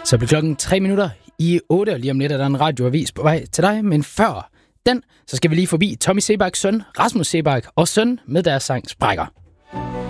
Så bliver klokken 7:03, og lige om lidt er der en radioavis på vej til dig. Men før den, så skal vi lige forbi Tommy Seebachs søn, Rasmus Seebach, og søn med deres sang Sprækker.